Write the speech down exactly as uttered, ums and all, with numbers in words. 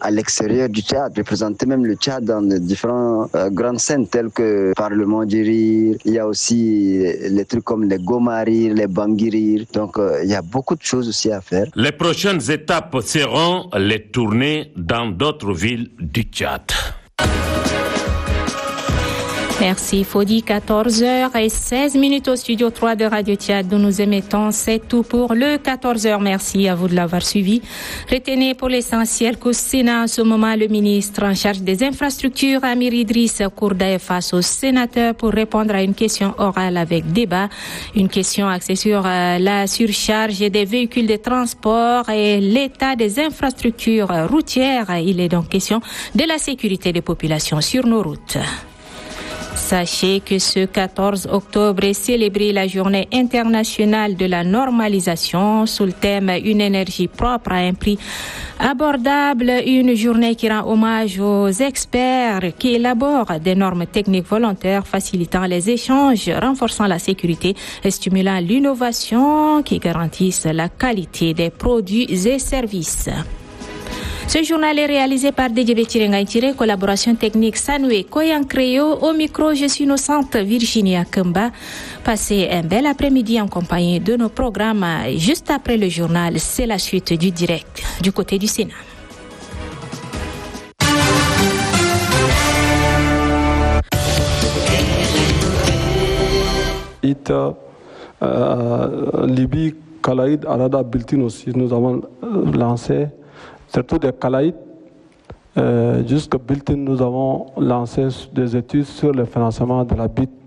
à l'extérieur du Tchad, représenter même le Tchad dans les différentes euh, grandes scènes telles que Parlement du Rire. Il y a aussi les trucs comme les Gomarir, les Bangirir. Donc euh, il y a beaucoup de choses aussi à faire. Les prochaines étapes seront les tournées dans d'autres villes du Tchad. Merci Fodi, quatorze heures seize minutes au studio trois de Radio Tchad d'où nous émettons. C'est tout pour le quatorze heures. Merci à vous de l'avoir suivi. Retenez pour l'essentiel qu'au Sénat, en ce moment, le ministre en charge des infrastructures, Amir Idriss, Kourdaï, face au sénateur pour répondre à une question orale avec débat. Une question axée sur euh, la surcharge des véhicules de transport et l'état des infrastructures routières. Il est donc question de la sécurité des populations sur nos routes. Sachez que ce quatorze octobre est célébrée la journée internationale de la normalisation sous le thème « Une énergie propre à un prix abordable ». Une journée qui rend hommage aux experts qui élaborent des normes techniques volontaires facilitant les échanges, renforçant la sécurité et stimulant l'innovation qui garantissent la qualité des produits et services. Ce journal est réalisé par Dédjébé Tirengaïtire, collaboration technique Sanoué Koyankreyo. Au micro, je suis innocente Virginia Kemba. Passez un bel après-midi en compagnie de nos programmes. Juste après le journal, c'est la suite du direct du côté du Sénat. Ita, euh, Libye, Kalaïd, Arada, Bulletin aussi, nous avons lancé. Surtout des Kalaïd, euh, jusqu'à Bulletin, nous avons lancé des études sur le financement de la B I T